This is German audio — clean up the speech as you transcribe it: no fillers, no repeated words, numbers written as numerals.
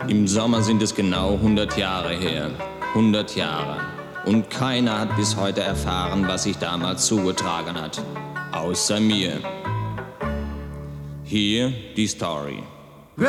Im Sommer sind es genau 100 Jahre her. 100 Jahre. Und keiner hat bis heute erfahren, was sich damals zugetragen hat. Außer mir. Hier die Story.